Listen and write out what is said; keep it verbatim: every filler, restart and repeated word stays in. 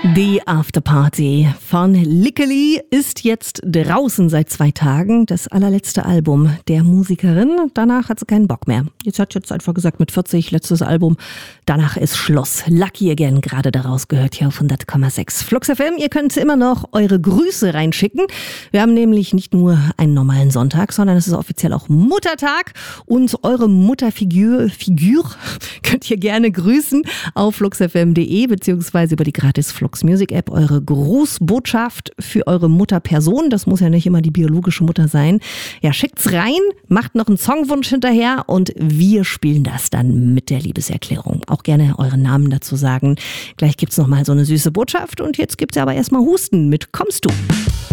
Die Afterparty von Lickeli ist jetzt draußen seit zwei Tagen. Das allerletzte Album der Musikerin. Danach hat sie keinen Bock mehr. Jetzt hat jetzt einfach gesagt, mit vierzig, letztes Album. Danach ist Schluss. Lucky Again, gerade daraus gehört hier auf hundert Komma sechs. Flux F M, ihr könnt immer noch eure Grüße reinschicken. Wir haben nämlich nicht nur einen normalen Sonntag, sondern es ist offiziell auch Muttertag. Und eure Mutterfigur Figur könnt ihr gerne grüßen auf flux f m punkt de beziehungsweise über die gratis Flux Music App. Eure Grußbotschaft für eure Mutterperson, das muss ja nicht immer die biologische Mutter sein. Ja, schickt's rein, macht noch einen Songwunsch hinterher und wir spielen das dann mit der Liebeserklärung. Auch gerne euren Namen dazu sagen. Gleich gibt's noch mal so eine süße Botschaft und jetzt gibt's aber erstmal Husten mit Kommst du?